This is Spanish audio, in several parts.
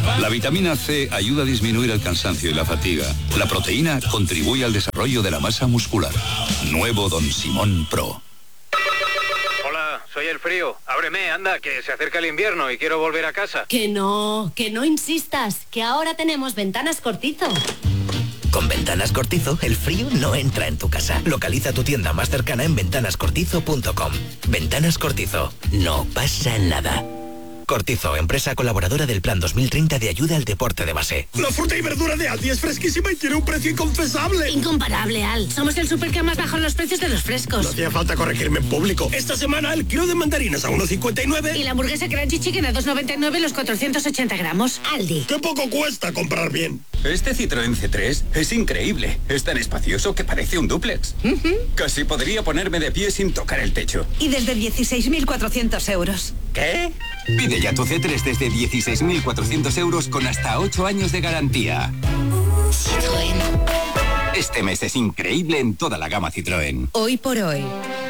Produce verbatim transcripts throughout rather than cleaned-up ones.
La vitamina C ayuda a disminuir el cansancio y la fatiga. La proteína contribuye al desarrollo de la masa muscular. Nuevo Don Simón Pro. Hola, soy el frío. Ábreme, anda, que se acerca el invierno y quiero volver a casa. Que no, que no insistas, que ahora tenemos Ventanas Cortizo. Con Ventanas Cortizo, el frío no entra en tu casa. Localiza tu tienda más cercana en ventanas cortizo punto com. Ventanas Cortizo. No pasa nada. Cortizo, empresa colaboradora del Plan dos mil treinta de ayuda al deporte de base. La fruta y verdura de Aldi es fresquísima y tiene un precio inconfesable. Incomparable, Al. Somos el súper que más baja los precios de los frescos. No hacía falta corregirme en público. Esta semana el kilo de mandarinas a uno cincuenta y nueve. Y la hamburguesa Crunchy Chicken a dos noventa y nueve los cuatrocientos ochenta gramos. Aldi. ¡Qué poco cuesta comprar bien! Este Citroën C tres es increíble. Es tan espacioso que parece un dúplex. Uh-huh. Casi podría ponerme de pie sin tocar el techo. Y desde dieciséis mil cuatrocientos euros. ¿Qué? Pide ya tu C tres desde dieciséis mil cuatrocientos euros con hasta ocho años de garantía. Citroën. Este mes es increíble en toda la gama Citroën. Hoy por hoy.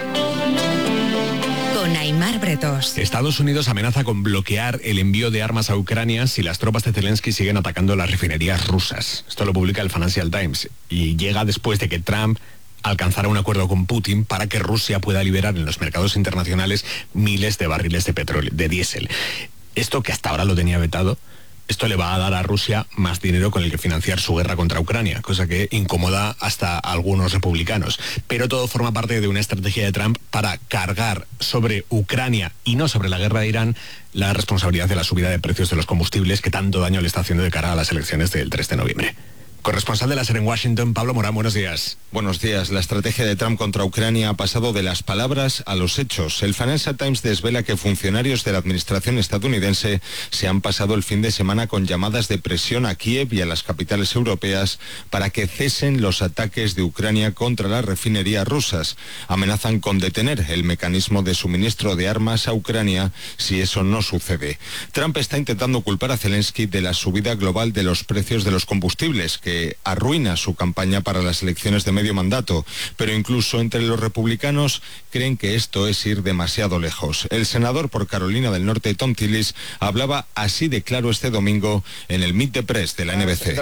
Con Aimar Bretos. Estados Unidos amenaza con bloquear el envío de armas a Ucrania si las tropas de Zelensky siguen atacando las refinerías rusas. Esto lo publica el Financial Times y llega después de que Trump alcanzara un acuerdo con Putin para que Rusia pueda liberar en los mercados internacionales miles de barriles de petróleo, de diésel. Esto que hasta ahora lo tenía vetado, esto le va a dar a Rusia más dinero con el que financiar su guerra contra Ucrania, cosa que incomoda hasta a algunos republicanos. Pero todo forma parte de una estrategia de Trump para cargar sobre Ucrania y no sobre la guerra de Irán la responsabilidad de la subida de precios de los combustibles que tanto daño le está haciendo de cara a las elecciones del tres de noviembre. Corresponsal de la SER en Washington, Pablo Morán, buenos días. Buenos días. La estrategia de Trump contra Ucrania ha pasado de las palabras a los hechos. El Financial Times desvela que funcionarios de la administración estadounidense se han pasado el fin de semana con llamadas de presión a Kiev y a las capitales europeas para que cesen los ataques de Ucrania contra las refinerías rusas. Amenazan con detener el mecanismo de suministro de armas a Ucrania si eso no sucede. Trump está intentando culpar a Zelensky de la subida global de los precios de los combustibles, que que arruina su campaña para las elecciones de medio mandato, pero incluso entre los republicanos creen que esto es ir demasiado lejos. El senador por Carolina del Norte, Thom Tillis, hablaba así de claro este domingo en el Meet the Press de la N B C.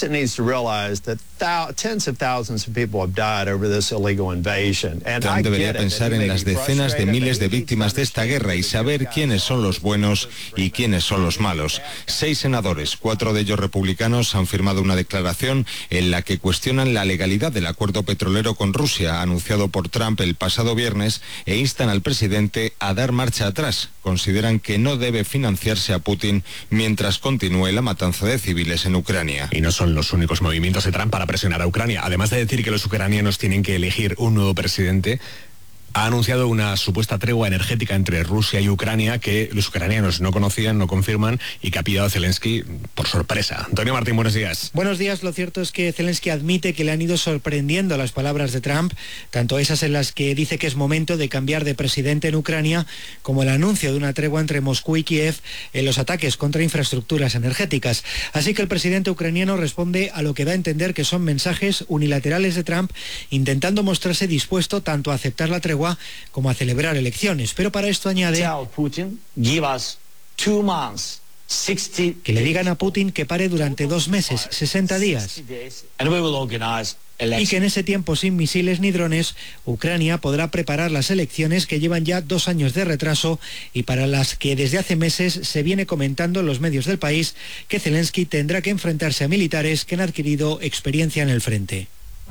Trump debería pensar en las decenas de miles de víctimas de esta guerra y saber quiénes son los buenos y quiénes son los malos. Seis senadores, cuatro de ellos republicanos, han firmado una declaración en la que cuestionan la legalidad del acuerdo petrolero con Rusia, anunciado por Trump el pasado viernes, e instan al presidente a dar marcha atrás. Consideran que no debe financiarse a Putin mientras continúe la matanza de civiles en Ucrania. Y no son los únicos movimientos de Trump para presionar a Ucrania. Además de decir que los ucranianos tienen que elegir un nuevo presidente, ha anunciado una supuesta tregua energética entre Rusia y Ucrania que los ucranianos no conocían, no confirman y que ha pillado a Zelensky por sorpresa. Antonio Martín, buenos días. Buenos días. Lo cierto es que Zelensky admite que le han ido sorprendiendo las palabras de Trump, tanto esas en las que dice que es momento de cambiar de presidente en Ucrania, como el anuncio de una tregua entre Moscú y Kiev en los ataques contra infraestructuras energéticas. Así que el presidente ucraniano responde a lo que da a entender que son mensajes unilaterales de Trump, intentando mostrarse dispuesto tanto a aceptar la tregua como a celebrar elecciones, pero para esto añade que le digan a Putin que pare durante dos meses, sesenta días, y que en ese tiempo, sin misiles ni drones, Ucrania podrá preparar las elecciones que llevan ya dos años de retraso y para las que desde hace meses se viene comentando en los medios del país que Zelensky tendrá que enfrentarse a militares que han adquirido experiencia en el frente.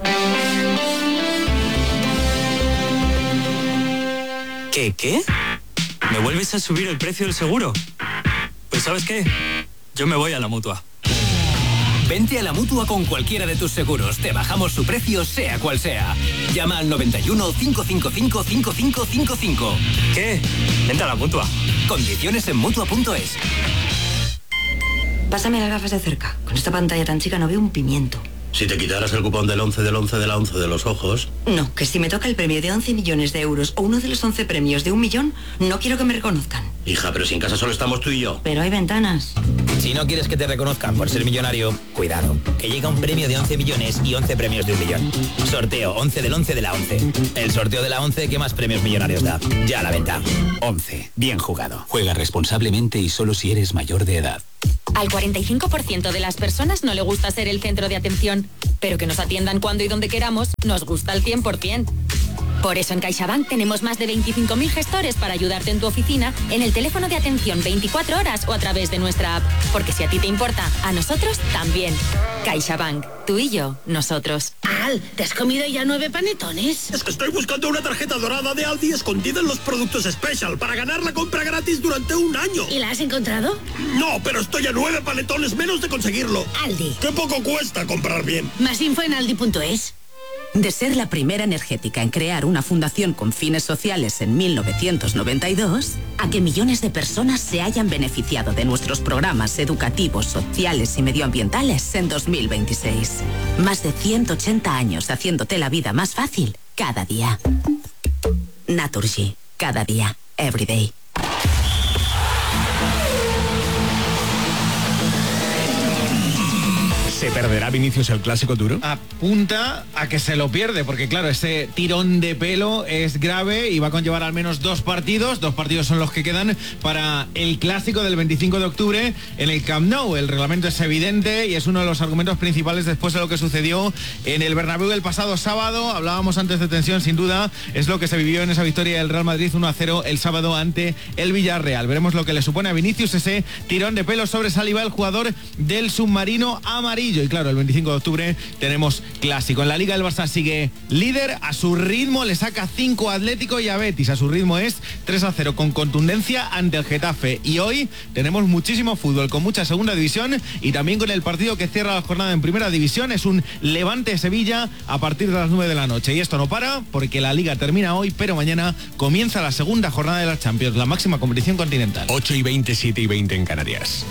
¿Qué, qué? ¿Me vuelves a subir el precio del seguro? Pues ¿sabes qué? Yo me voy a la Mutua. Vente a la Mutua con cualquiera de tus seguros. Te bajamos su precio, sea cual sea. Llama al noventa y uno, cinco cinco cinco, cinco cinco cinco cinco. ¿Qué? Vente a la Mutua. Condiciones en Mutua punto es. Pásame las gafas de cerca. Con esta pantalla tan chica no veo un pimiento. Si te quitaras el cupón del once del once de la once de los ojos... No, que si me toca el premio de once millones de euros o uno de los once premios de un millón, no quiero que me reconozcan. Hija, pero si en casa solo estamos tú y yo. Pero hay ventanas. Si no quieres que te reconozcan por ser millonario, cuidado, que llega un premio de once millones y once premios de un millón. Sorteo once del once de la once. El sorteo de la once que más premios millonarios da. Ya a la venta. once. Bien jugado. Juega responsablemente y solo si eres mayor de edad. Al cuarenta y cinco por ciento de las personas no le gusta ser el centro de atención, pero que nos atiendan cuando y donde queramos nos gusta al cien por ciento. Por eso en CaixaBank tenemos más de veinticinco mil gestores para ayudarte en tu oficina, en el teléfono de atención veinticuatro horas o a través de nuestra app. Porque si a ti te importa, a nosotros también. CaixaBank, tú y yo, nosotros. Al, ¿te has comido ya nueve panetones? Es que estoy buscando una tarjeta dorada de Aldi escondida en los productos Special para ganar la compra gratis durante un año. ¿Y la has encontrado? No, pero estoy a nueve panetones menos de conseguirlo. Aldi. Qué poco cuesta comprar bien. Más info en aldi punto es. De ser la primera energética en crear una fundación con fines sociales en mil novecientos noventa y dos, a que millones de personas se hayan beneficiado de nuestros programas educativos, sociales y medioambientales en dos mil veintiséis. Más de ciento ochenta años haciéndote la vida más fácil cada día. Naturgy, cada día, every day. ¿Se perderá Vinicius el clásico duro? Apunta a que se lo pierde, porque claro, ese tirón de pelo es grave y va a conllevar al menos dos partidos. Dos partidos son los que quedan para el clásico del veinticinco de octubre en el Camp Nou. El reglamento es evidente y es uno de los argumentos principales después de lo que sucedió en el Bernabéu el pasado sábado. Hablábamos antes de tensión, sin duda, es lo que se vivió en esa victoria del Real Madrid uno a cero el sábado ante el Villarreal. Veremos lo que le supone a Vinicius ese tirón de pelo sobre Saliba, el jugador del submarino amarillo. Y claro, el veinticinco de octubre tenemos clásico. En la Liga el Barça sigue líder, a su ritmo le saca cinco a Atlético y a Betis. A su ritmo es tres a cero con contundencia ante el Getafe. Y hoy tenemos muchísimo fútbol, con mucha segunda división y también con el partido que cierra la jornada en primera división. Es un Levante-Sevilla a partir de las nueve de la noche. Y esto no para porque la Liga termina hoy, pero mañana comienza la segunda jornada de la Champions, la máxima competición continental. ocho y veinte, siete y veinte en Canarias.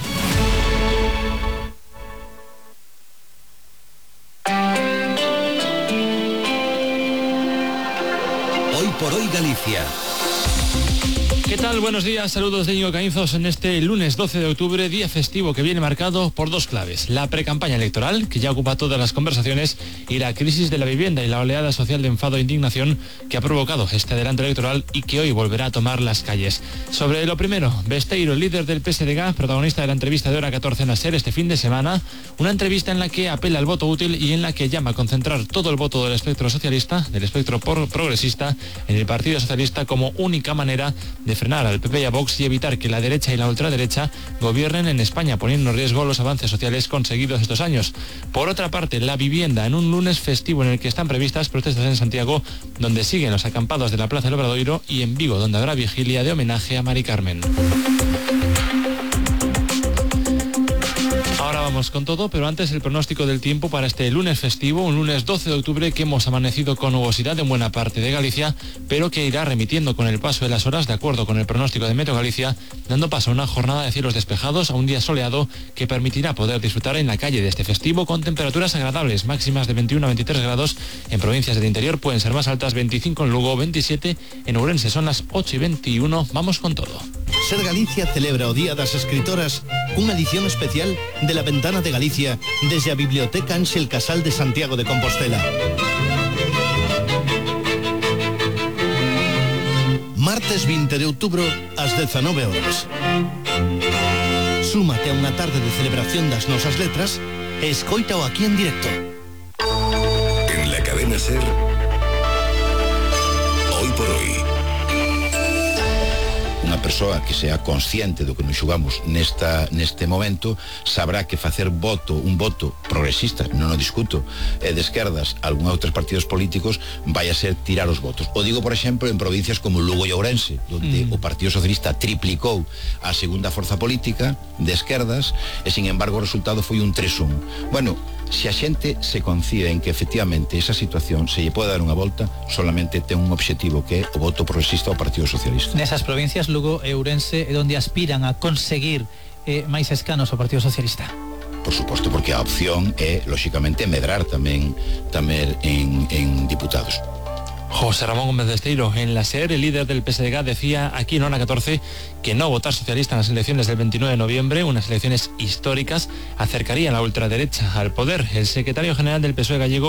Hoy por hoy Galicia. ¿Qué tal? Buenos días, saludos de Íñigo Caínzos en este lunes doce de octubre, día festivo que viene marcado por dos claves: la precampaña electoral, que ya ocupa todas las conversaciones, y la crisis de la vivienda y la oleada social de enfado e indignación que ha provocado este adelanto electoral y que hoy volverá a tomar las calles. Sobre lo primero, Besteiro, el líder del P S D G, protagonista de la entrevista de Hora catorce en la SER este fin de semana, una entrevista en la que apela al voto útil y en la que llama a concentrar todo el voto del espectro socialista, del espectro progresista, en el Partido Socialista como única manera de frenar al P P y a Vox y evitar que la derecha y la ultraderecha gobiernen en España, poniendo en riesgo los avances sociales conseguidos estos años. Por otra parte, la vivienda, en un lunes festivo en el que están previstas protestas en Santiago, donde siguen los acampados de la Plaza del Obradoiro, y en Vigo, donde habrá vigilia de homenaje a Mari Carmen. Ahora vamos con todo, pero antes el pronóstico del tiempo para este lunes festivo, un lunes doce de octubre que hemos amanecido con nubosidad en buena parte de Galicia, pero que irá remitiendo con el paso de las horas, de acuerdo con el pronóstico de Meteo Galicia, dando paso a una jornada de cielos despejados, a un día soleado que permitirá poder disfrutar en la calle de este festivo con temperaturas agradables, máximas de veintiuno a veintitrés grados. En provincias del interior pueden ser más altas, veinticinco en Lugo, veintisiete en Ourense. Son las ocho y veintiuno, vamos con todo. Ser Galicia celebra o Día das Escritoras unha edición especial de La Ventana de Galicia desde a Biblioteca Ángel Casal de Santiago de Compostela. Martes vinte de outubro ás dezanove horas. Súmate a unha tarde de celebración das nosas letras e escoítao aquí en directo. En la cadena SER, Hoy por hoy. Unha persoa que sea consciente do que nos xugamos nesta, neste momento sabrá que facer voto, un voto progresista, non o discuto, e de esquerdas algún outros partidos políticos vai a ser tirar os votos. O digo, por exemplo, en provincias como Lugo e Ourense, onde mm. o Partido Socialista triplicou a segunda forza política de esquerdas e, sin embargo, o resultado foi un tres un. Bueno, se a xente se concibe en que efectivamente esa situación se lle pode dar unha volta, solamente ten un obxectivo que é o voto progresista ao Partido Socialista. Nesas provincias, Lugo e Ourense, é onde aspiran a conseguir eh, máis escanos ao Partido Socialista. Por suposto, porque a opción é, lóxicamente, medrar tamén tamén en, en diputados. José Ramón Gómez de Esteiro, en la SER, el líder del P S D G, decía aquí en Hora catorce que no votar socialista en las elecciones del veintinueve de noviembre, unas elecciones históricas, acercaría a la ultraderecha al poder. El secretario general del P S O E gallego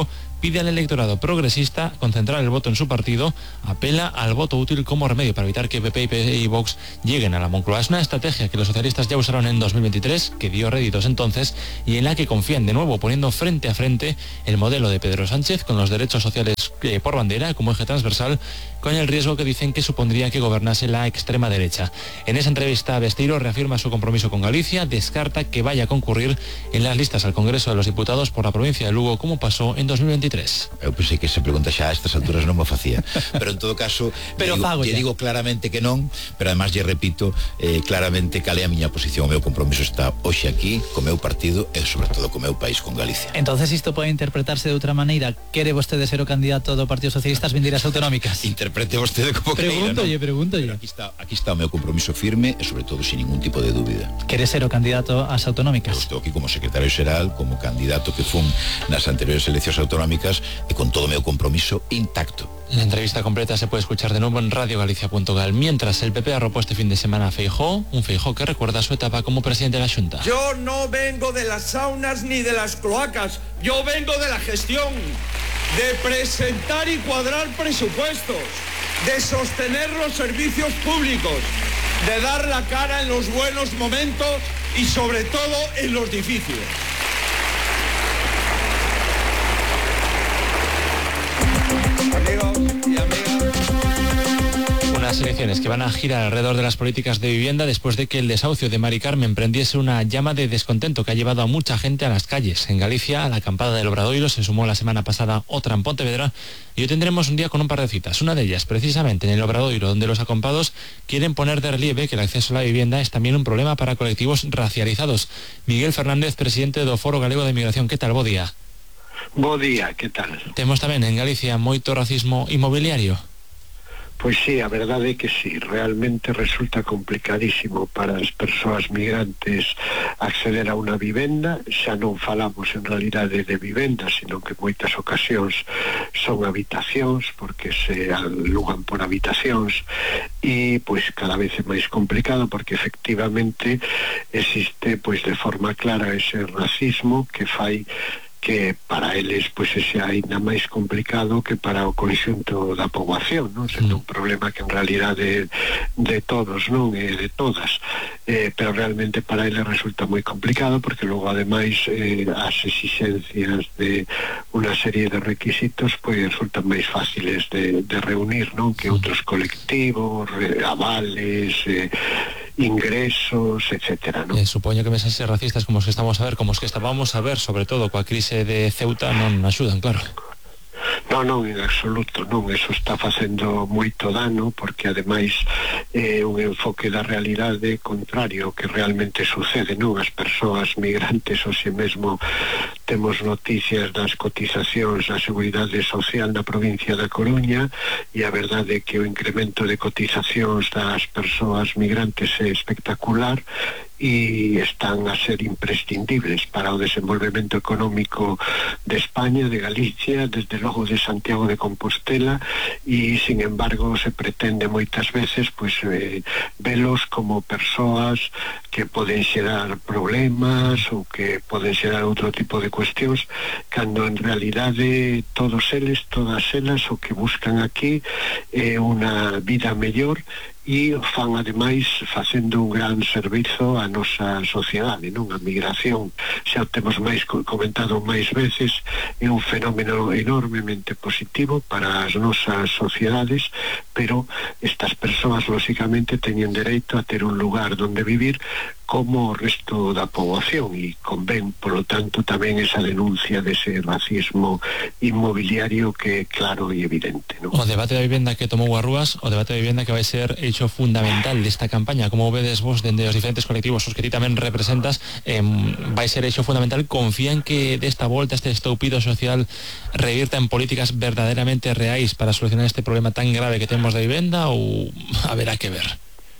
pide al electorado progresista concentrar el voto en su partido, apela al voto útil como remedio para evitar que P P, P S y Vox lleguen a la Moncloa. Es una estrategia que los socialistas ya usaron en dos mil veintitrés, que dio réditos entonces, y en la que confían de nuevo poniendo frente a frente el modelo de Pedro Sánchez con los derechos sociales eh, por bandera como eje transversal, con el riesgo que dicen que supondría que gobernase la extrema derecha. En esa entrevista, Besteiro reafirma su compromiso con Galicia, descarta que vaya a concurrir en las listas al Congreso de los Diputados por la provincia de Lugo, como pasó en dos mil veintitrés. Eu pensei que esa pregunta xa a estas alturas non me facía, pero en todo caso pero digo, lle digo claramente que non, pero además lle repito eh, claramente cal é a miña posición. O meu compromiso está hoxe aquí co meu partido e sobre todo co meu país, con Galicia. Entonces isto pode interpretarse de outra maneira. Quere vostede ser o candidato do Partido Socialista ás vindeiras autonómicas? Interprete vostede como queira, Pregúntolle, ¿no? pregúntolle. Aquí está, aquí está o meu compromiso firme e sobre todo sin ningún tipo de dúbida. Quere ser o candidato ás autonómicas? Eu estou aquí como secretario xeral, como candidato que fun nas anteriores eleccións autonómicas e con todo o meu compromiso intacto. La entrevista completa se puede escuchar de nuevo en radio galicia punto gal. Mientras, el P P arropó este fin de semana a Feijóo, un Feijóo que recuerda su etapa como presidente de la Xunta. Yo no vengo de las saunas ni de las cloacas, yo vengo de la gestión, de presentar y cuadrar presupuestos, de sostener los servicios públicos, de dar la cara en los buenos momentos y sobre todo en los difíciles. Amigos y amigas. Unas elecciones que van a girar alrededor de las políticas de vivienda después de que el desahucio de Mari Carmen prendiese una llama de descontento que ha llevado a mucha gente a las calles. En Galicia, a la acampada del Obradoiro se sumó la semana pasada otra en Pontevedra y hoy tendremos un día con un par de citas. Una de ellas, precisamente en el Obradoiro, donde los acampados quieren poner de relieve que el acceso a la vivienda es también un problema para colectivos racializados. Miguel Fernández, presidente do Foro Galego de Migración. ¿Qué tal? Bo día. Bo día, que tal? Temos tamén en Galicia moito racismo inmobiliario. Pois sí, a verdade é que sí, realmente resulta complicadísimo para as persoas migrantes acceder a unha vivenda. Xa non falamos en realidade de vivenda, sino que moitas ocasións son habitacións, porque se alugan por habitacións, e pois cada vez é máis complicado porque efectivamente existe pois de forma clara ese racismo que fai que para eles pois ese aínda máis complicado que para o conxunto da poboación, non? Sendo un problema que en realidade de todos, non? E de todas, eh, pero realmente para eles resulta moi complicado porque logo ademais eh, as exixencias de unha serie de requisitos pois resultan máis fáciles de, de reunir, non? Que outros colectivos, avales, eh, ingresos, etcétera, ¿no? Eh, supoño que mensaxes racistas como os que estamos a ver, como os que estábamos a ver, sobre todo coa crise de Ceuta, non axudan, claro. Non, non, en absoluto, non, eso está facendo moito dano porque ademais é eh, un enfoque da realidade contrario ao que realmente sucede, non? As persoas migrantes hoxe mesmo temos noticias das cotizacións da Seguridade Social da provincia da Coruña e a verdade é que o incremento de cotizacións das persoas migrantes é espectacular e están a ser imprescindibles para o desenvolvemento económico de España, de Galicia, desde logo de Santiago de Compostela, e sin embargo se pretende moitas veces pois eh, velos como persoas que poden xerar problemas ou que poden xerar outro tipo de cuestións, cando en realidade todos eles, todas elas o que buscan aquí é unha vida mellor e fan ademais facendo un gran servizo á nosa sociedade, non? A migración, xa o temos máis comentado máis veces, é un fenómeno enormemente positivo para as nosas sociedades, pero estas persoas lógicamente teñen dereito a ter un lugar donde vivir como o resto da poboación e convén, polo tanto, tamén esa denuncia dese racismo inmobiliario que é claro e evidente, non? O debate da vivenda que tomou a Rúas, o debate da vivenda que vai ser eixo fundamental desta campaña, como vedes vos dende os diferentes colectivos os que ti tamén representas, eh, vai ser eixo fundamental. Confían que desta volta este estoupido social revirta en políticas verdadeiramente reais para solucionar este problema tan grave que temos da vivenda ou haberá que ver?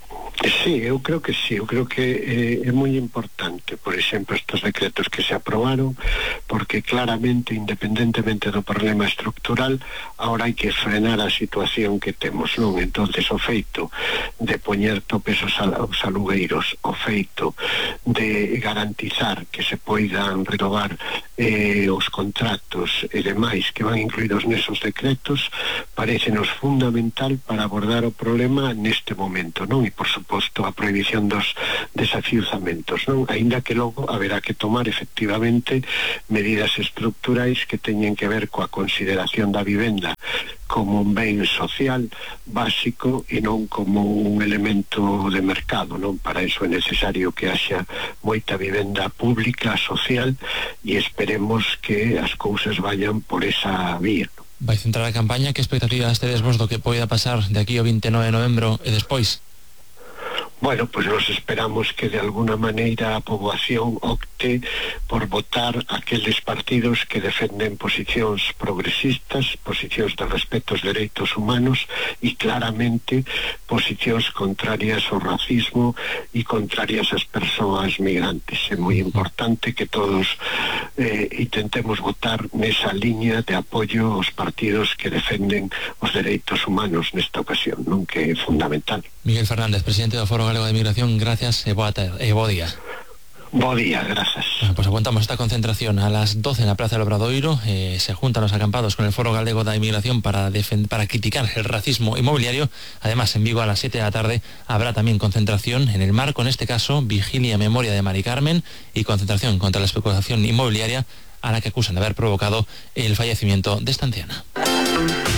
Sí, eu creo que sí, eu creo que eh, é moi importante, por exemplo, estos decretos que se aprobaron, porque claramente, independentemente do problema estructural, ahora hai que frenar a situación que temos, non? Entonces, o feito de poñer topes aos, aos alugueiros, o feito de garantizar que se poidan renovar eh, os contratos e demais que van incluídos nesos decretos, parecenos fundamental para abordar o problema neste momento, non? E, por suposto, a prohibición dos desafiuzamentos, non? Aínda que logo haberá que tomar efectivamente medidas estructurais que teñen que ver coa consideración da vivenda como un ben social básico e non como un elemento de mercado, non? Para iso é necesario que haxa moita vivenda pública, social, e esperemos que as cousas vayan por esa vía. Vai centrar a campaña, que expectativas tedes vos do que poida pasar de aquí ao vinte e nove de novembro e despois? Bueno, pues nos esperamos que de alguna maneira a poboación opte por votar aqueles partidos que defenden posicións progresistas, posicións de respeto aos dereitos humanos e claramente posicións contrarias ao racismo e contrarias ás persoas migrantes. É moi importante que todos eh, intentemos votar nesa liña de apoio aos partidos que defenden os dereitos humanos nesta ocasión, non? Que é fundamental. Miguel Fernández, presidente do Foro Galego de Migración, gracias e boa tarde, e bo día. Bo día, gracias. Bueno, pues aguantamos esta concentración a las doce en la Plaza del Obradoiro. Eh, se juntan los acampados con el Foro Galego de Inmigración para, para criticar el racismo inmobiliario. Además, en Vigo a las siete de la tarde habrá también concentración en el marco, en este caso, Vigilia Memoria de Mari Carmen y concentración contra la especulación inmobiliaria, a la que acusan de haber provocado el fallecimiento de esta anciana.